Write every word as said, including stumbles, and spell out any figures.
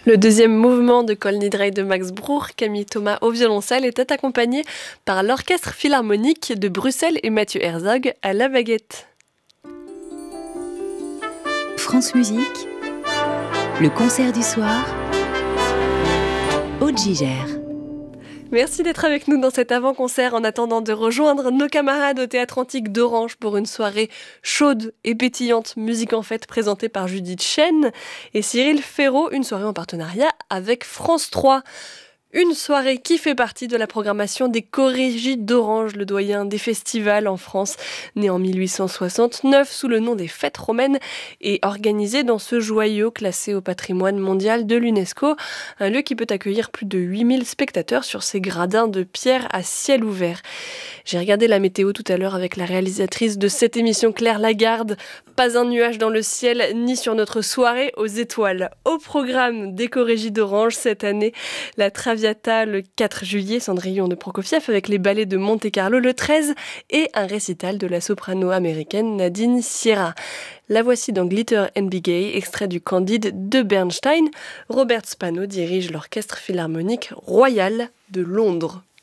Le deuxième mouvement de Kol Nidrei de Max Bruch, Camille Thomas au violoncelle, était accompagné par l'Orchestre Philharmonique de Bruxelles et Mathieu Herzog à la baguette. France Musique, le concert du soir, Aude Gigère. Merci d'être avec nous dans cet avant-concert en attendant de rejoindre nos camarades au Théâtre Antique d'Orange pour une soirée chaude et pétillante, musique en fête présentée par Judith Chen et Cyril Ferraud, une soirée en partenariat avec France trois. Une soirée qui fait partie de la programmation des Chorégies d'Orange, le doyen des festivals en France, né en mille huit cent soixante-neuf sous le nom des Fêtes romaines et organisé dans ce joyau classé au patrimoine mondial de l'UNESCO, un lieu qui peut accueillir plus de huit mille spectateurs sur ses gradins de pierre à ciel ouvert. J'ai regardé la météo tout à l'heure avec la réalisatrice de cette émission, Claire Lagarde. Pas un nuage dans le ciel, ni sur notre soirée aux étoiles. Au programme des Chorégies d'Orange cette année, la Traviata le quatre juillet, Cendrillon de Prokofiev avec les ballets de Monte-Carlo le treize et un récital de la soprano américaine Nadine Sierra. La voici dans Glitter and Be Gay, extrait du Candide de Bernstein. Robert Spano dirige l'Orchestre Philharmonique Royal de Londres.